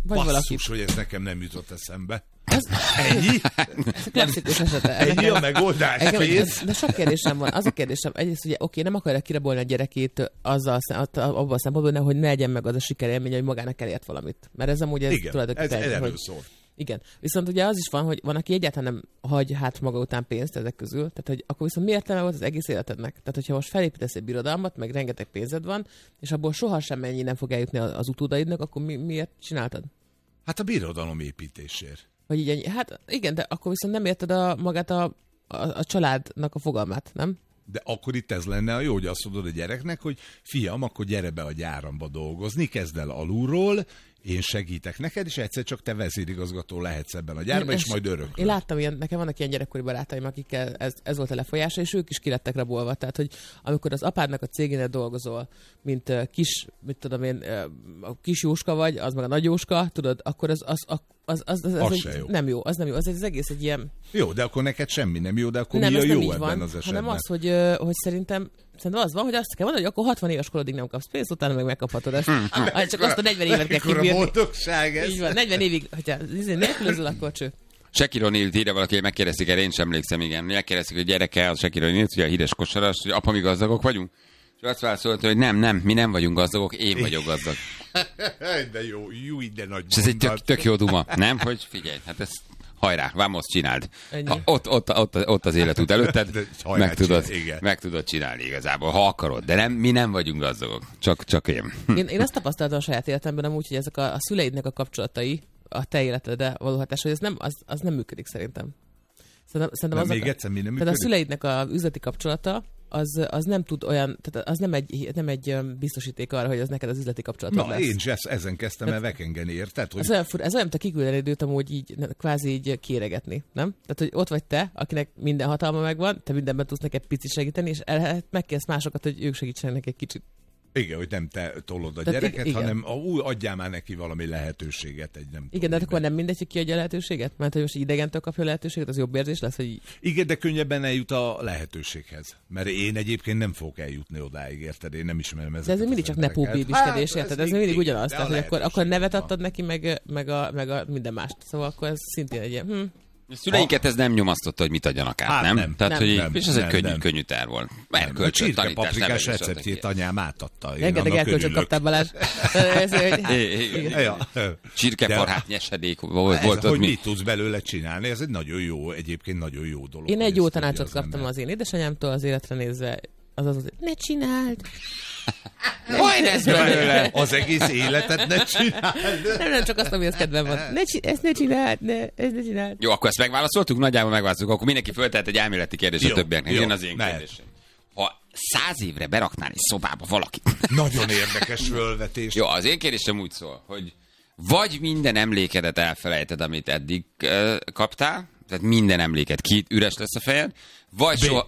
Vagy valaki. hogy ez nekem nem jutott eszembe. Ennyi? Ez a klasszikus esete. Ennyi a megoldás. De sok kérdésem van. Az a kérdésem, egyrészt ugye oké, nem akarja kirabolni a gyerekét azzal, abban a szempontból, hogy ne legyen meg az a sikerélmény, hogy magának elért valamit. Mert ez amúgy ez tulajdonképpen ez erről szól. Igen. Viszont ugye az is van, hogy van, aki egyáltalán nem hagy hát maga után pénzt ezek közül. Tehát, hogy akkor viszont miért nem volt az egész életednek? Tehát, hogyha most felépítesz egy birodalmat, meg rengeteg pénzed van, és abból sohasem ennyi nem fog eljutni az utódaidnak, akkor miért csináltad? Hát a birodalom építésért. Vagy így ennyi. Hát igen, de akkor viszont nem érted magát a családnak a fogalmát, nem? De akkor itt ez lenne a jó, hogy azt mondod a gyereknek, hogy fiam, akkor gyere be a gyáramba dolgozni, kezd el alulról, én segítek neked, és egyszer csak te vezérigazgató lehetsz ebben a gyárban, és majd örököl. Én láttam nekem vannak ilyen gyerekkori barátaim, akikkel ez volt a lefolyása, és ők is kilettek rabolva. Tehát, hogy amikor az apádnak a cégénél dolgozol, mint kis Jóska vagy, az meg a nagy Jóska, tudod, akkor az jó. Nem jó. Az nem jó. Az egész egy ilyen... Jó, de akkor neked semmi nem jó, de akkor nem, mi a jó ebben van, az esetben? hanem az, hogy szerintem az van, hogy azt kell mondani, hogy akkor 60 éves korodig nem kapsz pénzt, utána meg megkaphatod ezt. Csak azt a 40 évet kell kibírni. Ekkora boldogság ez. Így van, 40 évig, hogyha nélkülözöl, akkor cső. Shaquille O'Neal-t írja valaki, megkérdezik erre, én sem emlékszem, igen. Megkérdezik, hogy gyereke az Shaquille O'Neal-t, ugye a híres kosaras, hogy apa, mi gazdagok vagyunk? És azt válaszolta, hogy nem, mi nem vagyunk gazdagok, én vagyok gazdag. De jó, de nagy. És ez egy tök jó duma, nem? Hogy figyelj, hát ezt hajrá, vamos, csináld. Ott az életút előtted, meg tudod csinálni igazából, ha akarod. De mi nem vagyunk gazdagok, csak én. Én azt tapasztaltam a saját életemben amúgy, hogy ezek a szüleidnek a kapcsolatai, a te életedre való hatás, hogy az nem működik szerintem. Szerintem még egyszer mi nem működik? Tehát a szüleidnek a üzleti kapcsolata, az nem tud olyan, tehát az nem egy biztosíték arra, hogy az neked az üzleti kapcsolatod lesz. Én is ezen kezdtem el vekengeni, érted? Hogy... Ez olyan fura, ez olyan, mint a kiküldeni időt amúgy így, kvázi így kéregetni, nem? Tehát, hogy ott vagy te, akinek minden hatalma megvan, te mindenben tudsz neked picit segíteni, és megkérsz másokat, hogy ők segítsenek neked kicsit. Igen, hogy nem te tolod a gyereket, hanem adjál már neki valami lehetőséget. Igen, de akkor nem mindegy, hogy ki adja a lehetőséget? Mert hogy most idegentől kapja a lehetőséget, az jobb érzés lesz, hogy... Igen, de könnyebben eljut a lehetőséghez. Mert én egyébként nem fogok eljutni odáig, érted? Én nem ismerem ezeket. De ez mindig csak nepó bébiskedés, érted? Ez mindig ugyanaz. Tehát, hogy akkor nevet adtad neki, meg a minden mást. Szóval akkor ez szintén egy ilyen... A szüleinket ez nem nyomasztotta, hogy mit adjanak át, nem? Tehát, hogy és ez egy könnyű terv volt. A csirkepaprikás receptjét anyám átadta. Rengeteg elkölcsöt kaptál, Balázs. Csirkefarhát nyesedék volt ott. Hogy mit tudsz belőle csinálni, ez egy nagyon jó, egyébként nagyon jó dolog. Én egy jó tanácsot kaptam az én édesanyámtól az életre nézve. Az, hogy ne csináld! Majd ez belőle! Az egész életet ne csináld! Nem, csak azt, amihez kedvem van. Ezt ne csináld! Jó, akkor ezt megválaszoltuk? Nagyjából megválaszoltuk. Akkor mindenki föltehet egy elméleti kérdést a többieknek. Jön az én kérdésem. Ha 100 évre beraknál egy szobába valakit. Nagyon érdekes fölvetés. Jó, az én kérdésem úgy szól, hogy vagy minden emlékedet elfelejted, amit eddig kaptál, tehát minden emléket üres lesz a fejed, vagy soha...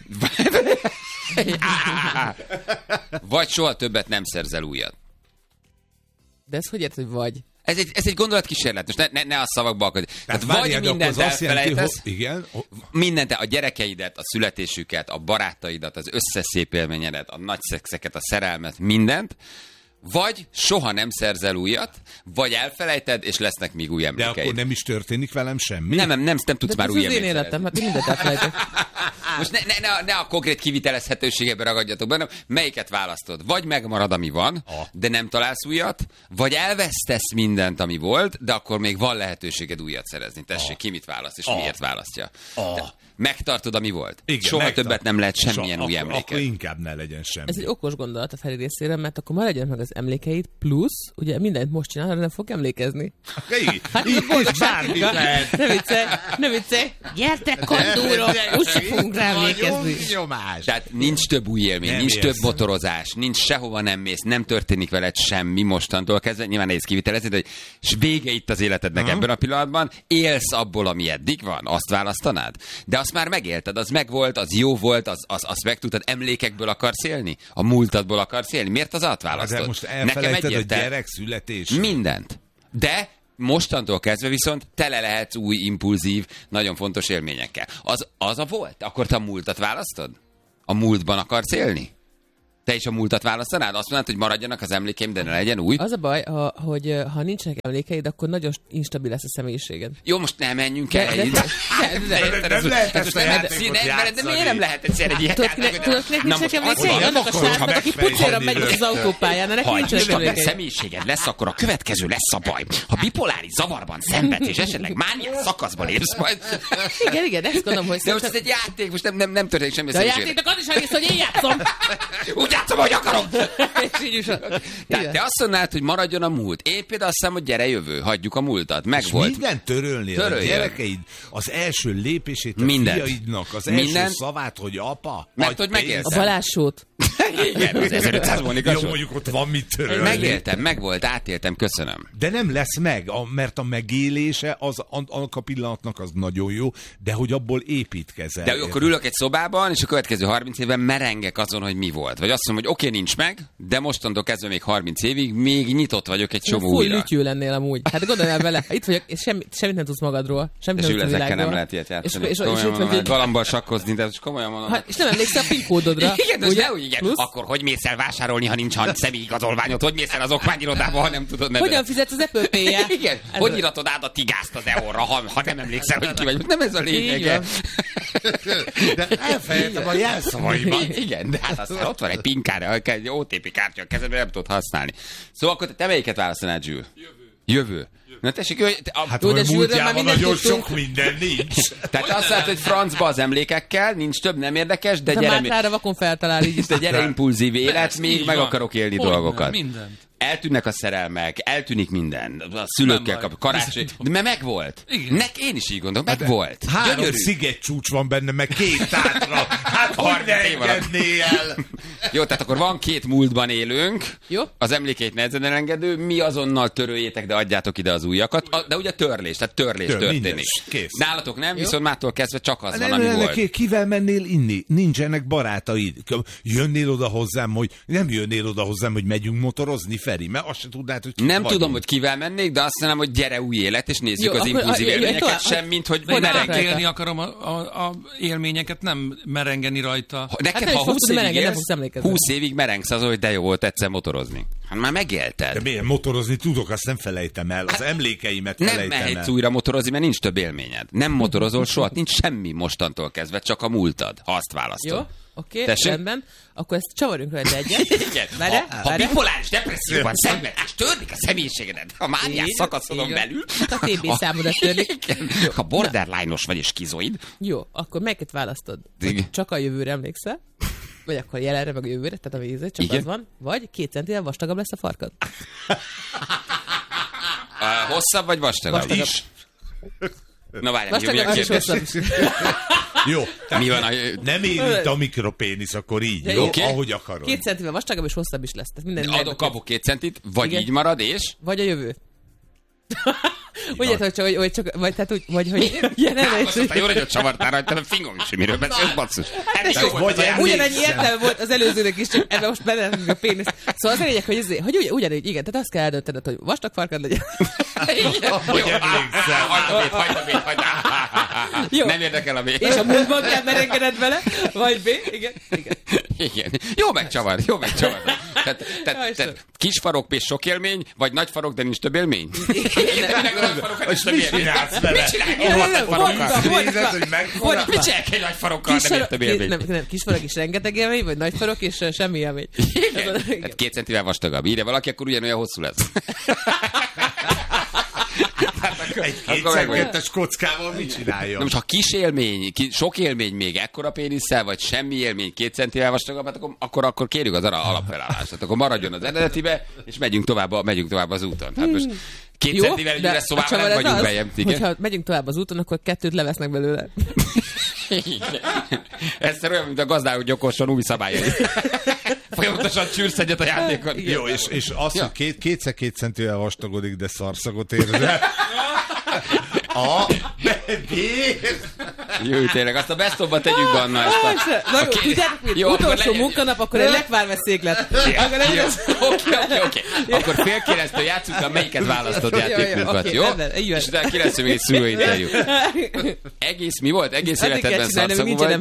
Vagy soha többet nem szerzel újat. De ez hogy érted, hogy vagy? Ez egy gondolatkísérlet, most ne a szavakba akad. Tehát vagy mindent elfelejtesz, mindent, a gyerekeidet, a születésüket, a barátaidat, az összes szép élményedet, a nagy szexeket, a szerelmet, mindent, vagy soha nem szerzel újat, vagy elfelejted, és lesznek még új emlékeid. De akkor nem is történik velem semmi? Nem tudsz már új emlékeid. Ez az én életem, hát mindent elfelejtek. Most ne a konkrét kivitelezhetőségebe ragadjatok benne, melyiket választod? Vagy megmarad, ami van, de nem találsz újat, vagy elvesztesz mindent, ami volt, de akkor még van lehetőséged újat szerezni. Tessék, ki mit választ, és miért választja. Megtartod, ami volt. Igen, soha többet nem lehet semmilyen új emléked. Akkor inkább ne legyen semmi. Ez egy okos gondolat a Feri részére, mert akkor már legyen meg az emlékeid, plusz, ugye mindent most csinál, arra nem fog emlékezni. Hát ez a boldogság. Ne viccelj. Gyertek, kandúrok, úgyse fogunk rá emlékezni. Tehát nincs több új élmény, nincs több motorozás, nincs sehova nem mész, nem történik veled semmi mostantól kezdve. Nyilván nehéz kivitelezni, de és vége itt az életednek ebben a pillanatban. Élsz abból, ami eddig van, azt választanád. De azt már megélted, az megvolt, az jó volt, azt megtudtad, emlékekből akarsz élni? A múltadból akarsz élni? Miért az átválasztod? De most elfelejted a gyerek születését. Mindent. De mostantól kezdve viszont tele lehetsz új, impulzív, nagyon fontos élményekkel. Az a volt? Akkor te a múltat választod? A múltban akarsz élni? Te is a múltat választanád? Azt mondod, hogy maradjanak az emlékeim, de ne legyen új? Az a baj, hogy ha nincsenek emlékeid, akkor nagyon instabil lesz a személyiséged. Jó, most nem menjünk el. Nem lehet ezt a játékot játszani. De miért nem lehet egyszer egy ilyen játékot? Tudod, kinek nincsenek emlékeid? Annak a srácnak, aki pucéra megy az autópályán, neki nincsenek emlékeid. Ha személyiséged lesz, akkor a következő lesz a baj. Ha bipoláris zavarban szenvedsz, és esetleg mániás szakaszban lépsz majd. Igen, ezt gondolom, hogy... De most ez egy játék, most nem történik semmi. De a játéknak az is egész, hogy én játszom. Úgy játszom, hogy akarom. Tehát te azt mondnád, hogy maradjon a múlt. Én például azt hiszem, hogy gyere jövő, hagyjuk a múltat. Megvolt. Mindent törölnél a gyerekeid, az első lépését a fiaidnak, az első szavát, hogy apa. Mert hogy megéltem. A Balássót. Igen, az 1500 Monika. Jó, mondjuk ott van mit törölni. Megéltem, megvolt, átéltem, köszönöm. De nem lesz meg, mert a megélése annak a pillanatnak az nagyon jó, de hogy abból építkezel. De akkor ülök egy szobában, és a következő 30 évben merengek azon, hogy mi volt. Vagy azt mondom, hogy oké, nincs meg, de mostantól kezdve még 30 évig még nyitott vagyok egy csomó újra. Fúj lütyű lennél amúgy. Hát gondolj el vele, itt vagyok, és semmit nem tudsz magadról. Semmit nem tudsz a világról. Nem lehet ilyet játszani. És galambal sakkozni, de komolyan mondom. És nem emlékszel a PIN kódodra. Igen. Akkor hogy mész el vásárolni, ha nincs személyigazolványod? Hogy mész el az okmányirodába, ha nem tudod nevezni? Hogyan fizetsz az Apple Pay-jel? Igen. Hogy iratod át a tigászt az EON-ra, ha nem emlékszel, hogy ki vagy? Nem ez a lényege. De elfelejtem a jelszavaimat. Igen, de hát aztán ott van egy PIN kártya, egy OTP kártya a kezedben, nem tudod használni. Szóval akkor te melyiket választanád, Zsül? Jövő. Na tessék, hát a múltjában nagyon sok minden nincs. Tehát azt látod, hogy francba az emlékekkel, nincs több, nem érdekes, de gyere... Mátrára vakon feltalál így. De gyere impulzív élet, még meg akarok élni dolgokat. Mindent. Eltűnnek a szerelmek, eltűnik minden. A szülőkkel kap, karácsony. De mert megvolt. Én is így gondolom, megvolt. 3 szigetcsúcs van benne, meg 2 tátra. Hát hogy ne engedné el? Jó, tehát akkor van 2 múltban élünk. Jó. Az emlékeit nehezen elengedő. Mi azonnal töröljétek, de adjátok ide az újakat. De ugye törlés történik. Nálatok nem, viszont mától kezdve csak az van, ami volt. Kivel mennél inni? Nincsenek barátaid. Jönnél oda hozzám, hogy megyünk motorozni, Feri, mert azt se tudnád, hogy nem tudom, hogy kivel mennék, de azt mondom, hogy gyere új élet, és nézzük az impulzív élményeket, semmint, hogy élni akarom a élményeket, nem merengeni rajta. Neked, ha 20 évig merengsz azon, hogy de jó volt egyszer motorozni. Hát már megélted. De miért motorozni tudok, azt nem felejtem el. Az emlékeimet felejtem el. Nem mehetsz újra motorozni, mert nincs több élményed. Nem motorozol soha, nincs semmi mostantól kezdve, csak a múltad, ha azt választod. Jó, oké, rendben. Akkor ezt csavarjunk rajta egyet. Igen. Ha bipoláris depresszióban szenvedsz, törlik a személyiségedet, a mániás szakaszodon belül. A TB számodat törlik. Ha borderline-os vagy és skizoid. Jó, akkor melyiket választod? Csak a jövőre emlékszel? Vagy akkor jelenre, meg a jövőre, tehát a vízre, csak az van. Vagy 2 centivel vastagabb lesz a farkad. Hosszabb vagy vastagabb? Is. Na várjál, mi a kérdés? Jó, mi van nem érint a mikropénisz, akkor így, jó? Okay. Ahogy akarod. 2 centivel vastagabb és hosszabb is lesz. Adok, kapok 2 centit, vagy így marad, és? Vagy a jövő. Úgy érted, hogy csak, vagy tehát úgy, vagy hogy jelenleg... Aztán jó, hogy ott csavartál rajta, mert fingom is, miről beszélsz, basszus. Ugyanannyi értelme volt az előzőnek is, csak ebben most benne a pénisz. Szóval az a lényeg, hogy ugyanúgy, igen, tehát azt kell eldöntened, hogy vastag farkad legyen. Hogy emlékszel. Hagyd. Nem érdekel a B. És a múltban kell merengeded vele, vagy B, igen. Jó megcsavar. Tehát kis farok és sok élmény, vagy nagy farok, de nincs több élmény? Mit csinálsz vele? Mit csinálják egy nagy farokkal, de miért több élmény? Nem, kis farok is rengeteg élmény, vagy nagy farok és semmi élmény. Igen. 2 centivel vastagabb. Írja valaki, akkor ugyanolyan hosszú lesz. Egy 2x2-es kockával mit csinálja? Na most, ha kis élmény, sok élmény még ekkora pénisszel, vagy semmi élmény 2 centivel vastagabb, hát akkor kérjük az alapfelállást. Tehát akkor maradjon az eredetibe, és megyünk tovább az úton. Hát most 2 centivel egyre szóval nem vagyunk bejebb. Hogyha megyünk tovább az úton, akkor 2 levesznek belőle. Ez olyan, mint a gazdáló gyokorson új szabályai. Folyamatosan csűrsz egyet a játékon. Jó, és az, hogy 2x2 centivel vastagodik, de szarszagot érzel. Jó, tényleg, azt a best-of-ba tegyük be, Anna. Na jó, tudjátok mit? Utolsó munkanap, akkor egy lekvármeszéklet. Oké. Akkor fél 9-től játszunk, a melyiket választott játékunkat, jó? És utána 9-től még egy szülőinterjú. Egész mi volt? Egész életedben szarszagú vagy?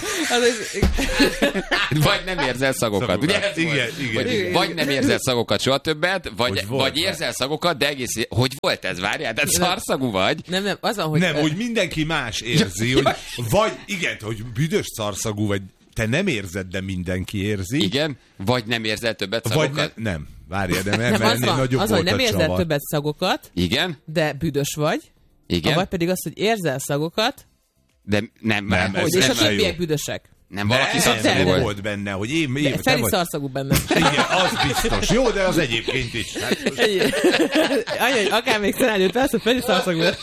Vagy nem érzel szagokat, ugye? Igen. Vagy nem érzel szagokat soha többet, vagy érzel szagokat, de egész... Hogy volt ez? Várjál, de szarszagú vagy? Nem, az van, hogy... Nem, hogy mindenki más érzi, hogy vagy igen, hogy büdös szarszagú vagy, te nem érzed, de mindenki érzi. Igen, vagy nem érzel többet szagokat? Vagy nem, várjál, de nem, az van, nagyobb az, volt hogy nem a érzel csavar. többet szagokat, Igen, de büdös vagy, igen, vagy pedig az, hogy érzel szagokat, de nem, hogy és a többiek büdösek. Nem, valaki Nem, szarszagú volt. volt benne, hogy én De te Feri vagy. szarszagú benne. Igen, az biztos. Jó, de az egyébként is. Hát most... Anya, akár még szenállőt persze, hogy Feri szarszagú lett.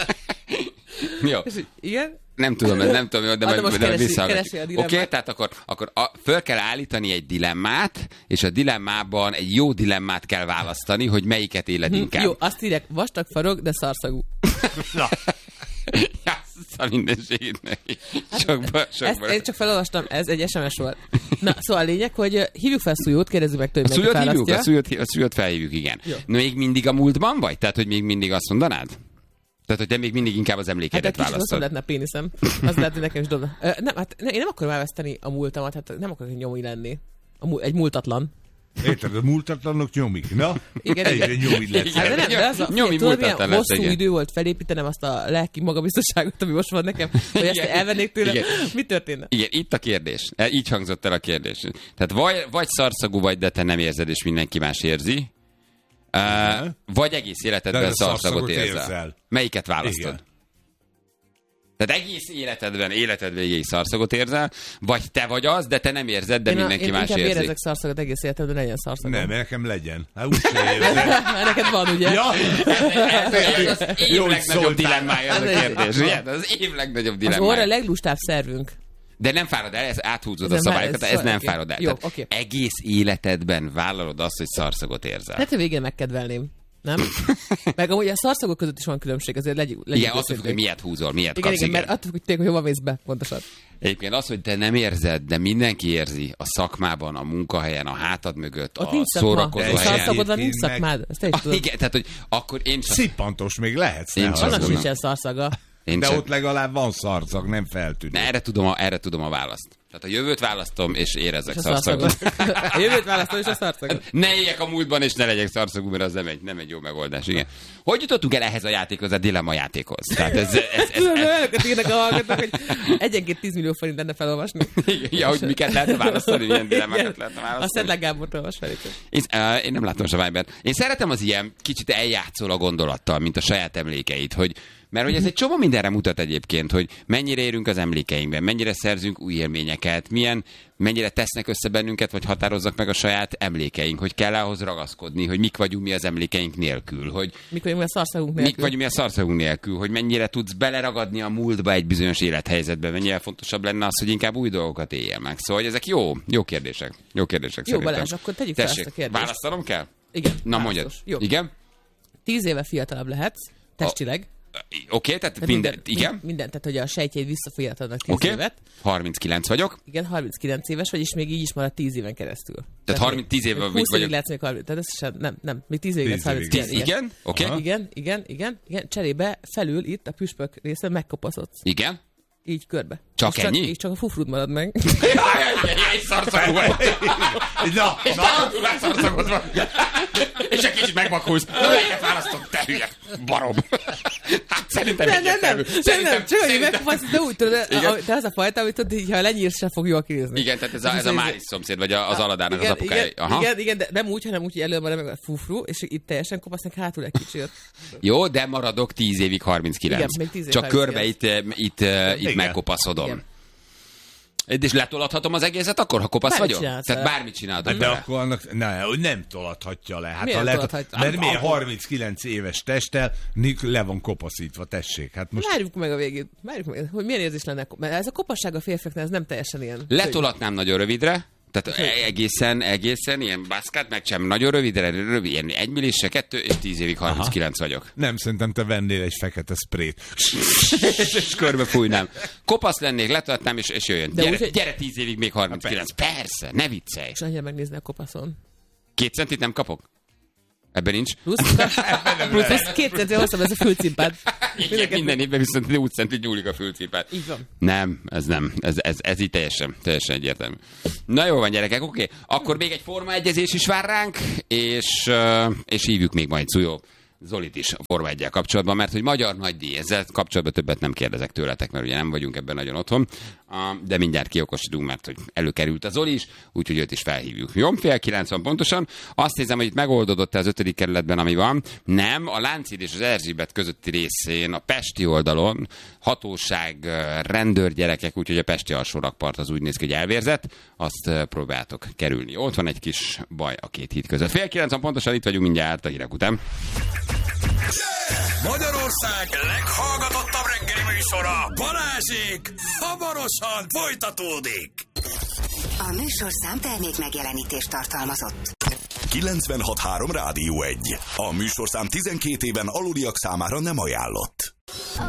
Jó. Igen? Nem tudom, de majd visszahallgatjuk. Oké, tehát akkor föl kell állítani egy dilemmát, és a dilemmában egy jó dilemmát kell választani, hogy melyiket éled inkább. Jó, azt írják, vastag farok, de szarszagú. Na. A mindenségét neki. Sokba. Én csak felolvastam, ez egy SMS volt. Na, szóval a lényeg, hogy hívjuk fel Szújót, kérdezzük meg tőle, A hogy Szújót a Szújót felhívjuk, igen. Jó. Még mindig a múltban vagy? Tehát, hogy még mindig azt mondanád? Tehát, hogy te még mindig inkább az emlékedet választod. Hát választod. lehetne a péniszem. Az lehet, hogy nekem is dobna. Nem, hát én nem akarom elveszteni a múltamat, hát nem akarok nyomi lenni. Egy múltatlan. Érted, a múltatlanok nyomik. Na, Igen, egyre nyomi lesz. Hát, de nem, de az a, Nyomi tudod, milyen múltatlan lesz, hosszú igen. idő volt felépítenem azt a lelki magabiztosságot, ami most van nekem, hogy ezt Igen. elvennék tőle. Igen. Mi történne? Igen, itt a kérdés. Így hangzott el a kérdés. Tehát vagy szarszagú vagy, de te nem érzed, és mindenki más érzi. Vagy egész életedben De szarszagot szarszaggot érzel. érzel. Melyiket választod? Igen. Tehát egész életed végéig szarszagot érzel, vagy te vagy az, de te nem érzed, de mindenki más Én érzi. érezek szarszagot egész életemben, legyen szarszagom. Nem, nekem legyen. Hát úgyse érzem. Neked van, ugye? Ja, Ez az év Jól legnagyobb szóltál. dilemmája ez a kérdés. Ugye? Az év legnagyobb Az orra a dilemmája. leglustább szervünk. De nem fárad el, ez áthúzod Ez a nem- szabályokat, ez- ez nem oké. fárad el. Jó, Tehát oké. egész életedben vállalod azt, hogy szarszagot érzel. Hát, hogy végén megkedvelném. Nem? Meg amúgy a szarszagok között is van különbség, azért legyünk Igen, attól függ, hogy miért húzol, miért Igen, kapsz, igen, mert attól függ, hogy tényleg, hogy hova mész be, pontosan. Egyébként az, hogy te nem érzed, de mindenki érzi a szakmában, a munkahelyen, a hátad mögött, Ott a nincs szakma. szórakozó Egy helyen. Szarszagod van, nincs Én meg- szakmád. Ezt te is tudod. Igen, tehát, hogy akkor én csak... Szippantos még lehetsz. Én ne csak- Annak haragudj. sincsen szarszaga. Én De csak... ott legalább van szarcag, nem feltűnő. Erre tudom a választ. Tehát a jövőt választom, és érezzek És a szarszagot. szarszagot. A jövőt választom, és a szarszagot. Ne éljek a múltban, és ne legyek szarszagú, mert az nem egy jó megoldás. Igen. Hogy jutottunk el ehhez a játékhoz, a dilemma játékhoz? Tehát ez Tudom, olyanokat írnak a hallgatók, hogy egyenként 10 millió forint lenne felolvasni. ja, hogy miket lehetne választani, milyen dilemmákat lehetne A választani. Szedlák Gábort olvas fel. Én nem látom a Vibert. Én szeretem az ilyen kicsit eljátszol a gondolattal, mint a saját emlékeit, mert hogy ez egy csomó mindenre mutat egyébként, hogy mennyire érünk az emlékeinkben, mennyire szerzünk új élményeket, mennyire tesznek össze bennünket, vagy határozzak meg a saját emlékeink, hogy kell ahhoz ragaszkodni, hogy mik vagyunk mi az emlékeink nélkül, hogy Mikor mi a szarszagunk mik nélkül. vagyunk mi a szarszagunk nélkül, hogy mennyire tudsz beleragadni a múltba egy bizonyos élethelyzetbe, mennyire fontosabb lenne az, hogy inkább új dolgokat éljél meg. Szóval hogy ezek jó kérdések. Jó kérdések Jó, szerintem. Balázs, akkor tegyük fel Tessék, ezt a kérdést. választanom kell? Igen. Na választos. mondjad. Jó. Igen? 10 éve fiatalabb lehetsz, testileg. Oké, tehát Tehát igen. Minden, tehát hogy a sejtjeid visszafiatalodnak 10 Oké, évet. 39 vagyok. Igen, 39 éves vagy, és még így is marad 10 éven keresztül. Tehát 10 évvel 20 évig vagyok. lehetsz még 30, tehát ez sem, nem, még 10 évig lesz 10 évig. 39. Igen, oké. Aha. Igen, cserébe felül itt a püspök része megkopaszodsz. Igen. Így körbe. Csak És ennyi? Így csak a fufrud marad meg. Egy szarszagú vagy. Na, Már szarszagod van. És egy kicsit megbakulsz. Na, melyiket választom? Te hülye barom. Hát szerintem Nem, Szerintem csak hogy megkopaszodsz, de úgy tudod, Igen. te az a fajta, amit tudod, így, ha lenyírsz, sem fog jól kinézni. Igen, tehát ez a Máris szomszéd, vagy az Aladának az Igen, apukája. Aha. Igen, de nem úgy, hanem úgy, hogy előbb marad meg a fufru, és itt teljesen kopasznak hátul egy kicsit. Jó, de maradok 10 évig 39. Igen, még 10 évig Csak 39. körbe itt megkopaszodom. Igen. És letolathatom az egészet akkor, ha kopasz Bármit vagyok? csinálsz Tehát vele. bármit csinálok de vele. akkor annak hogy nem tolathatja le. Hát, Miért ha le tolathatja? mert miért 39 éves testtel le van kopaszítva, tessék. Hát most Várjuk meg a végét. Várjuk meg, hogy milyen érzés lenne. Mert ez a kopasság a férfiaknál, ez nem teljesen ilyen. Letolatnám nagyon rövidre, Tehát egészen ilyen baszkát, meg sem nagyon rövid, ilyen 1 millise, 2 és 10 évig 39 vagyok. Nem, szerintem te vennél egy fekete sprayt. És körbe fújnám. Kopasz lennék, letöltném, és jöjjön. Gyere 10 évig még 39. Persze, ne viccelj. És annyira megnézni a kopaszon. 2 centit nem kapok? Ebben nincs. Plusz 2 centi hosszabb ez a fülcimpád. Igen, minden évben viszont 20 centit nyúlik a fülcimpád. Így van. Nem. Ez így teljesen egyértelmű. Na jó van, gyerekek, oké. Akkor még egy formaegyezés is vár ránk, és hívjuk még majd Zolit is a Forma 1-jel kapcsolatban, mert hogy magyar nagydíj, ezzel kapcsolatban többet nem kérdezek tőletek, mert ugye nem vagyunk ebben nagyon otthon, de mindjárt kiokosodunk, mert hogy előkerült a Zoli is, úgyhogy őt is felhívjuk. Jó, 8:90 pontosan. Azt hiszem, hogy itt megoldódott az 5. kerületben, ami van. Nem, a Lánchíd és az Erzsébet közötti részén, a pesti oldalon hatóság, rendőrgyerekek, úgyhogy a pesti alsórakpart az úgy néz ki, hogy elvérzett, azt próbáltok kerülni. Ott van egy kis baj a két híd között. 8:90 pontosan itt vagyunk mindjárt a hírek után. Magyarország leghallgatottabb reggeli műsora, Balázsék, hamarosan folytatódik. A műsorszám termék megjelenítést tartalmazott. 96.3 Rádió 1. A műsorszám 12 éven aluliak számára nem ajánlott.